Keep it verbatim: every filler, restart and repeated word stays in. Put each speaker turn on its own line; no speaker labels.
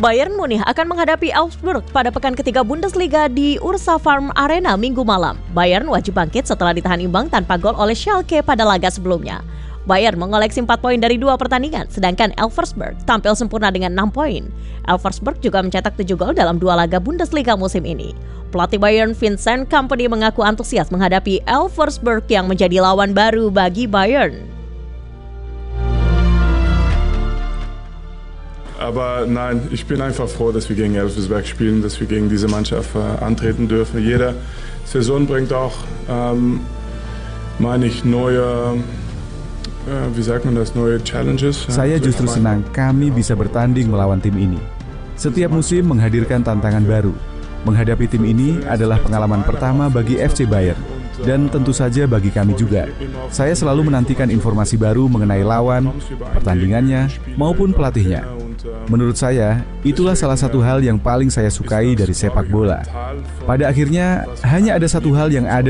Bayern Munich akan menghadapi Augsburg pada pekan ketiga Bundesliga di Ursa Farm Arena Minggu malam. Bayern wajib bangkit setelah ditahan imbang tanpa gol oleh Schalke pada laga sebelumnya. Bayern mengoleksi empat poin dari dua pertandingan, sedangkan Elversberg tampil sempurna dengan enam poin. Elversberg juga mencetak tujuh gol dalam dua laga Bundesliga musim ini. Pelatih Bayern Vincent Kompany mengaku antusias menghadapi Elversberg yang menjadi lawan baru bagi Bayern.
Aber nein, ich bin einfach froh, dass wir gegen Elversberg spielen, dass wir gegen diese Mannschaft äh, antreten dürfen. Jede Saison bringt auch, ähm, meine ich, neue, äh, wie sagt man das, neue Challenges.
Saya justru senang kami bisa bertanding melawan tim ini. Setiap musim menghadirkan tantangan baru. Menghadapi tim ini adalah pengalaman pertama bagi F C Bayern. Dan tentu saja bagi kami juga. Saya selalu menantikan informasi baru mengenai lawan, pertandingannya, maupun pelatihnya. Menurut saya, itulah salah satu hal yang paling saya sukai dari sepak bola. Pada akhirnya, hanya ada satu hal yang ada